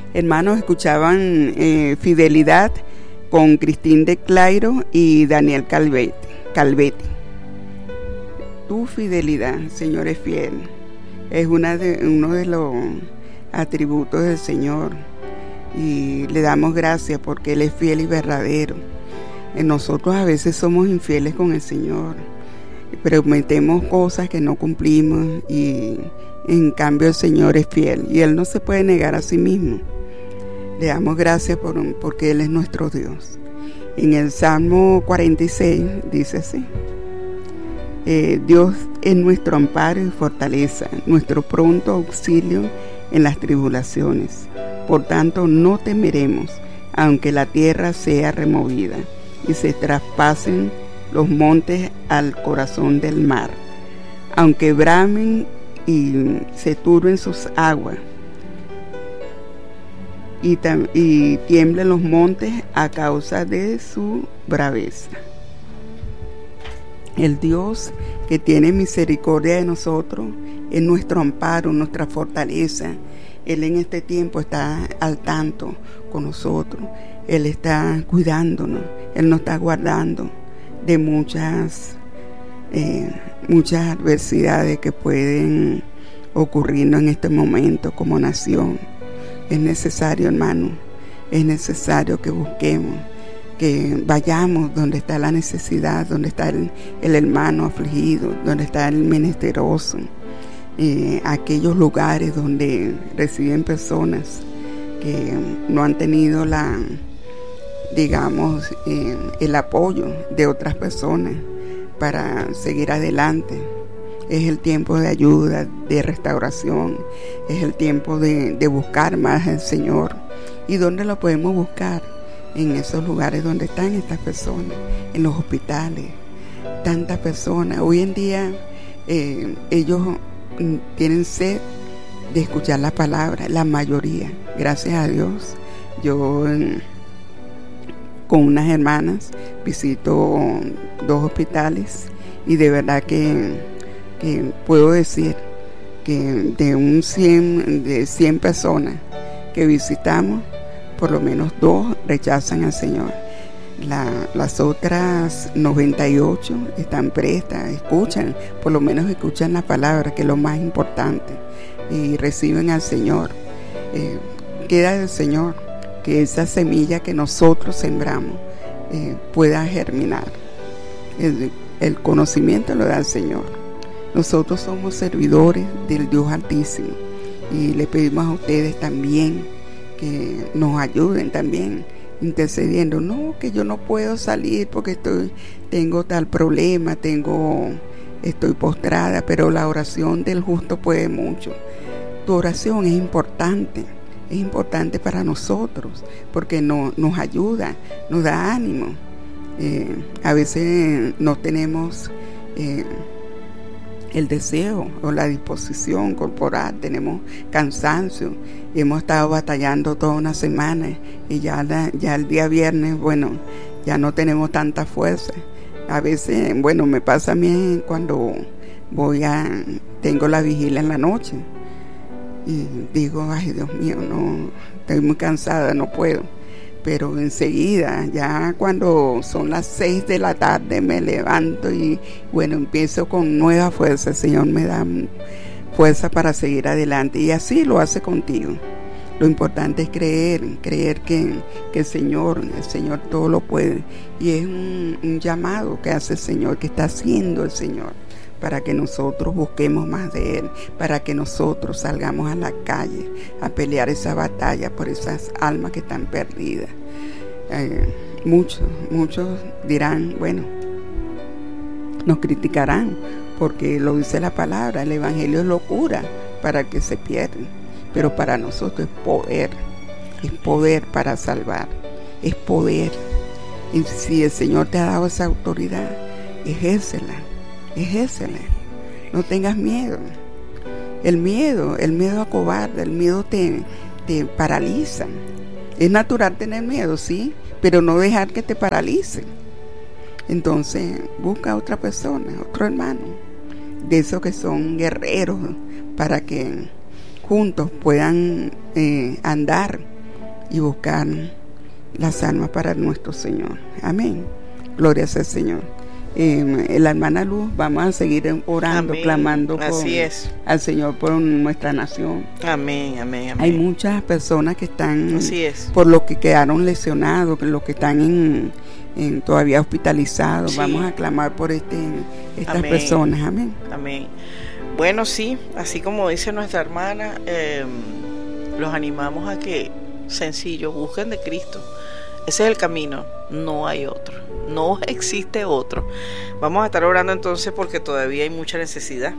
Hermanos, escuchaban Fidelidad con Cristín de Clairo y Daniel Calvetti. Tu fidelidad, Señor, es fiel. Es uno de los atributos del Señor. Y le damos gracias porque Él es fiel y verdadero. Nosotros a veces somos infieles con el Señor. Prometemos cosas que no cumplimos y en cambio el Señor es fiel. Y Él no se puede negar a sí mismo. Le damos gracias porque Él es nuestro Dios. En el Salmo 46 dice así: Dios es nuestro amparo y fortaleza, nuestro pronto auxilio en las tribulaciones. Por tanto, no temeremos, aunque la tierra sea removida y se traspasen los montes al corazón del mar, aunque bramen y se turben sus aguas, y tiemblen los montes a causa de su braveza. El Dios que tiene misericordia de nosotros es nuestro amparo, nuestra fortaleza. Él en este tiempo está al tanto con nosotros. Él está cuidándonos. Él nos está guardando de muchas adversidades que pueden ocurrirnos en este momento como nación. Es necesario, hermano, es necesario que busquemos, que vayamos donde está la necesidad, donde está el hermano afligido, donde está el menesteroso, aquellos lugares donde reciben personas que no han tenido el apoyo de otras personas para seguir adelante. Es el tiempo de ayuda, de restauración, es el tiempo de buscar más al Señor. ¿Y dónde lo podemos buscar? En esos lugares donde están estas personas, en los hospitales, tantas personas. Hoy en día ellos tienen sed de escuchar la palabra, la mayoría. Gracias a Dios, yo con unas hermanas visito 2 hospitales y de verdad que puedo decir que de 100 personas que visitamos, por lo menos 2 rechazan al Señor. Las otras 98 están prestas, escuchan, por lo menos escuchan la palabra, que es lo más importante, y reciben al Señor. Queda del Señor que esa semilla que nosotros sembramos pueda germinar. El conocimiento lo da el Señor. Nosotros somos servidores del Dios Altísimo y le pedimos a ustedes también que nos ayuden también intercediendo. No, que yo no puedo salir porque tengo tal problema, estoy postrada, pero la oración del justo puede mucho. Tu oración es importante para nosotros porque nos ayuda, nos da ánimo. A veces no tenemos el deseo o la disposición corporal, tenemos cansancio, hemos estado batallando toda una semana y ya el día viernes, ya no tenemos tanta fuerza. A veces, me pasa a mí cuando tengo la vigilia en la noche y digo, ay Dios mío, no, estoy muy cansada, no puedo. Pero enseguida, ya cuando son las 6 de la tarde, me levanto y empiezo con nueva fuerza. El Señor me da fuerza para seguir adelante y así lo hace contigo. Lo importante es creer que el Señor todo lo puede, y es un llamado que hace el Señor, que está haciendo el Señor, para que nosotros busquemos más de Él, para que nosotros salgamos a la calle a pelear esa batalla por esas almas que están perdidas. Muchos dirán, nos criticarán, porque lo dice la palabra, el evangelio es locura para el que se pierden, pero para nosotros es poder para salvar, es poder. Y si el Señor te ha dado esa autoridad, ejércela. No tengas miedo. El miedo acobarda, el miedo te paraliza. Es natural tener miedo, sí, pero no dejar que te paralice. Entonces busca a otra persona, otro hermano, de esos que son guerreros, para que juntos puedan andar y buscar las almas para nuestro Señor. Amén. Gloria sea al Señor. La hermana Luz, vamos a seguir orando, amén, clamando al Señor por nuestra nación. Amén, amén, amén. Hay muchas personas que están, por lo que quedaron lesionados, los que están todavía hospitalizados. Sí. Vamos a clamar por estas amén. Personas. Amén. Amén. Bueno, sí, así como dice nuestra hermana, los animamos a que, sencillo, busquen de Cristo. Ese es el camino, no hay otro, no existe otro. Vamos a estar orando entonces porque todavía hay mucha necesidad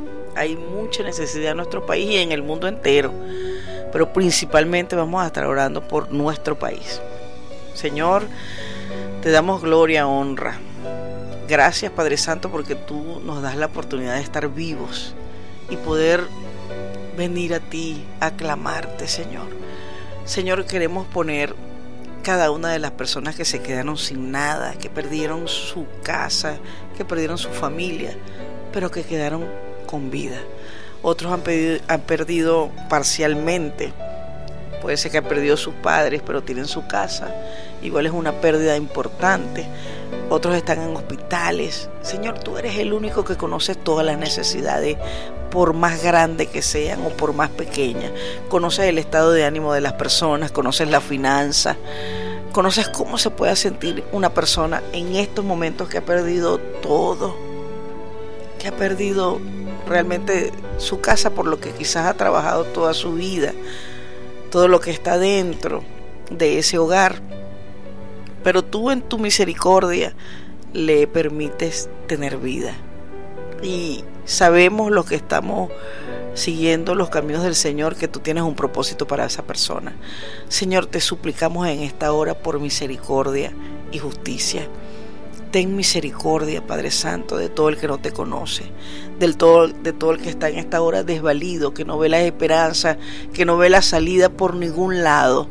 en nuestro país y en el mundo entero, pero principalmente vamos a estar orando por nuestro país. Señor, te damos gloria, honra. Gracias, Padre Santo, porque tú nos das la oportunidad de estar vivos y poder venir a ti a clamarte, Señor. Señor, queremos poner cada una de las personas que se quedaron sin nada, que perdieron su casa, que perdieron su familia, pero que quedaron con vida. Otros han perdido parcialmente. Puede ser que han perdido sus padres, pero tienen su casa. Igual es una pérdida importante. Otros están en hospitales. Señor, tú eres el único que conoces todas las necesidades, por más grandes que sean o por más pequeñas. Conoces el estado de ánimo de las personas, conoces la finanza, conoces cómo se puede sentir una persona en estos momentos que ha perdido todo, que ha perdido realmente su casa por lo que quizás ha trabajado toda su vida, todo lo que está dentro de ese hogar. Pero tú en tu misericordia le permites tener vida. Y sabemos los que estamos siguiendo los caminos del Señor que tú tienes un propósito para esa persona. Señor, te suplicamos en esta hora por misericordia y justicia. Ten misericordia, Padre Santo, de todo el que no te conoce, de todo el que está en esta hora desvalido, que no ve la esperanza, que no ve la salida por ningún lado.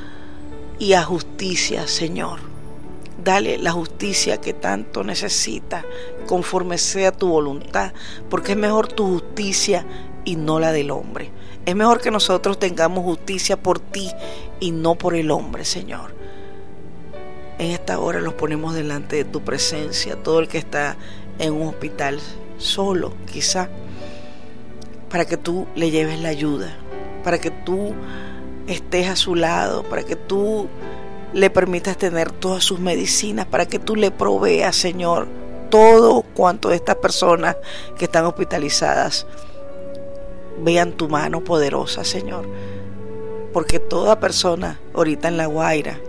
Y a justicia, Señor. Dale la justicia que tanto necesita, conforme sea tu voluntad, porque es mejor tu justicia y no la del hombre. Es mejor que nosotros tengamos justicia por ti y no por el hombre, Señor. En esta hora los ponemos delante de tu presencia, todo el que está en un hospital solo, quizá, para que tú le lleves la ayuda, para que tú estés a su lado, para que tú le permitas tener todas sus medicinas, para que tú le proveas, Señor, todo cuanto estas personas que están hospitalizadas vean tu mano poderosa, Señor. Porque toda persona ahorita en La Guaira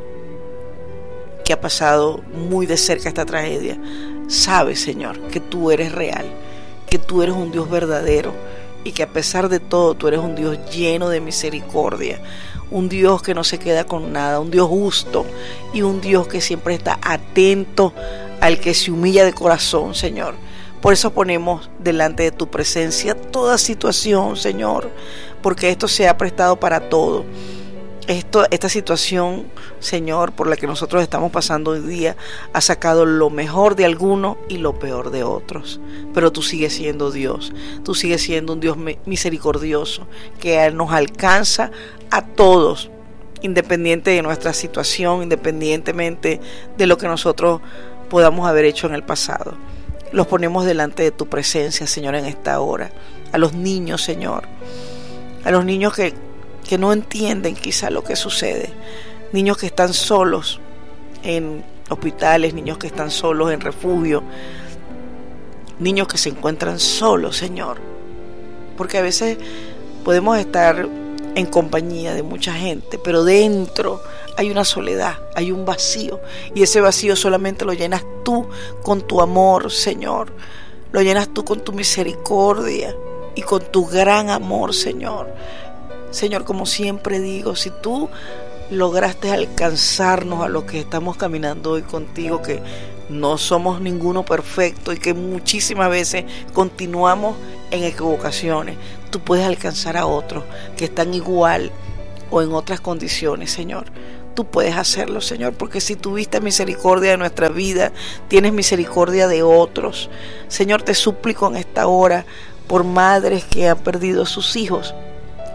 que ha pasado muy de cerca esta tragedia sabe, Señor, que tú eres real, que tú eres un Dios verdadero y que a pesar de todo tú eres un Dios lleno de misericordia, un Dios que no se queda con nada, un Dios justo y un Dios que siempre está atento al que se humilla de corazón, Señor. Por eso ponemos delante de tu presencia toda situación, Señor, porque esto se ha prestado para todo. Esta situación, Señor, por la que nosotros estamos pasando hoy día, ha sacado lo mejor de algunos y lo peor de otros. Pero tú sigues siendo Dios, tú sigues siendo un Dios misericordioso que nos alcanza a todos, independiente de nuestra situación, independientemente de lo que nosotros podamos haber hecho en el pasado. Los ponemos delante de tu presencia, Señor, en esta hora. A los niños, Señor, a los niños que no entienden quizá lo que sucede, niños que están solos en hospitales, niños que están solos en refugio, niños que se encuentran solos, Señor, porque a veces podemos estar en compañía de mucha gente, pero dentro hay una soledad, hay un vacío, y ese vacío solamente lo llenas tú con tu amor, Señor, lo llenas tú con tu misericordia y con tu gran amor, Señor. Señor, como siempre digo, si tú lograste alcanzarnos a los que estamos caminando hoy contigo, que no somos ninguno perfecto y que muchísimas veces continuamos en equivocaciones, tú puedes alcanzar a otros que están igual o en otras condiciones, Señor. Tú puedes hacerlo, Señor, porque si tuviste misericordia de nuestra vida, tienes misericordia de otros. Señor, te suplico en esta hora por madres que han perdido sus hijos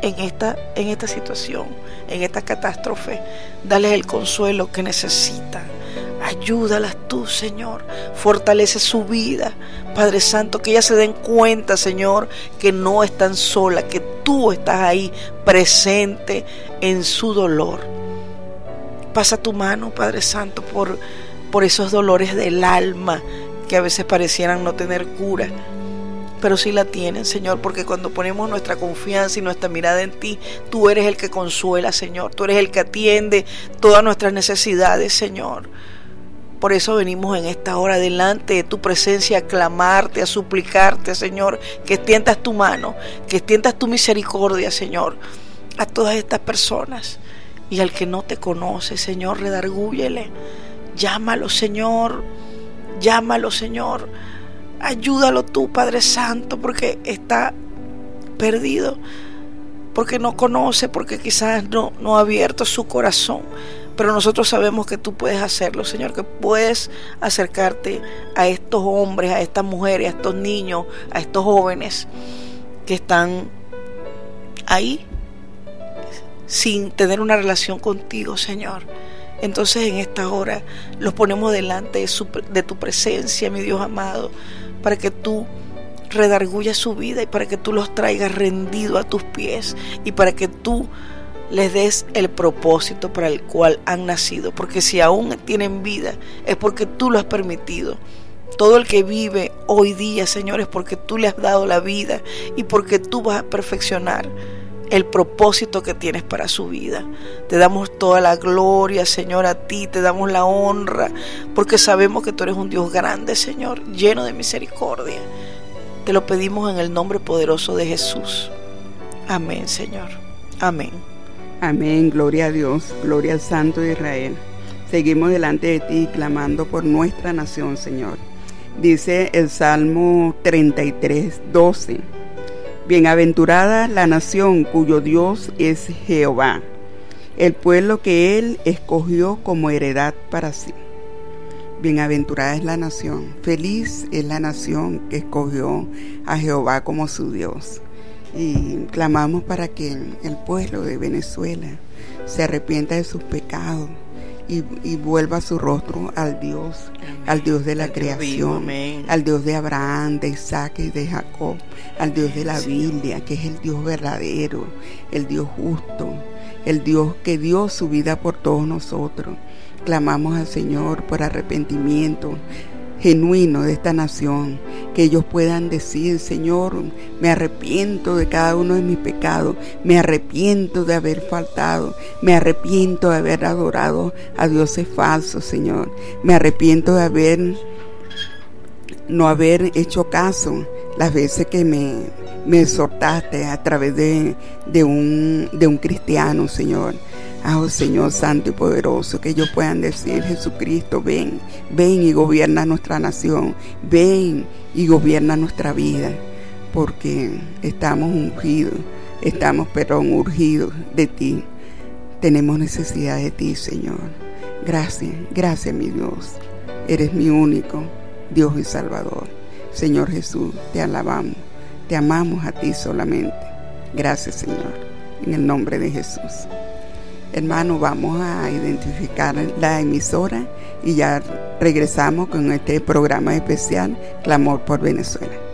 en esta situación, en esta catástrofe. Dales el consuelo que necesitan. Ayúdalas tú, Señor. Fortalece su vida, Padre Santo, que ellas se den cuenta, Señor, que no están solas, que tú estás ahí presente en su dolor. Pasa tu mano, Padre Santo, por esos dolores del alma que a veces parecieran no tener cura, pero sí la tienen, Señor, porque cuando ponemos nuestra confianza y nuestra mirada en ti, tú eres el que consuela, Señor. Tú eres el que atiende todas nuestras necesidades, Señor. Por eso venimos en esta hora delante de tu presencia a clamarte, a suplicarte, Señor, que extiendas tu mano, que extiendas tu misericordia, Señor, a todas estas personas. Y al que no te conoce, Señor, redargúyele. Llámalo, Señor. Llámalo, Señor. Ayúdalo tú, Padre Santo, porque está perdido, porque no conoce, porque quizás no ha abierto su corazón. Pero nosotros sabemos que tú puedes hacerlo, Señor, que puedes acercarte a estos hombres, a estas mujeres, a estos niños, a estos jóvenes que están ahí sin tener una relación contigo, Señor. Entonces en esta hora los ponemos delante de tu presencia, mi Dios amado, para que tú redargullas su vida y para que tú los traigas rendidos a tus pies y para que tú les des el propósito para el cual han nacido, porque si aún tienen vida es porque tú lo has permitido. Todo el que vive hoy día, Señor, es porque tú le has dado la vida y porque tú vas a perfeccionar el propósito que tienes para su vida. Te damos toda la gloria, Señor, a ti, te damos la honra, porque sabemos que tú eres un Dios grande, Señor, lleno de misericordia. Te lo pedimos en el nombre poderoso de Jesús. Amén, Señor. Amén. Amén, gloria a Dios, gloria al Santo de Israel. Seguimos delante de ti clamando por nuestra nación, Señor. Dice el Salmo 33, 12. Bienaventurada la nación cuyo Dios es Jehová, el pueblo que Él escogió como heredad para sí. Bienaventurada es la nación, feliz es la nación que escogió a Jehová como su Dios. Y clamamos para que el pueblo de Venezuela se arrepienta de sus pecados y vuelva su rostro al Dios, al Dios de la creación, al Dios de Abraham, de Isaac y de Jacob, al Dios de la Biblia, que es el Dios verdadero, el Dios justo, el Dios que dio su vida por todos nosotros. Clamamos al Señor por arrepentimiento genuino de esta nación, que ellos puedan decir: Señor, me arrepiento de cada uno de mis pecados, me arrepiento de haber faltado, me arrepiento de haber adorado a dioses falsos, Señor, me arrepiento de no haber hecho caso las veces que me exhortaste a través de un cristiano, Señor. Oh Señor santo y poderoso, que ellos puedan decir: Jesucristo, ven y gobierna nuestra nación, ven y gobierna nuestra vida, porque estamos urgidos de ti, tenemos necesidad de ti, Señor. Gracias mi Dios, eres mi único Dios y Salvador. Señor Jesús, te alabamos, te amamos a ti solamente. Gracias, Señor, en el nombre de Jesús. Hermano, vamos a identificar la emisora y ya regresamos con este programa especial, Clamor por Venezuela.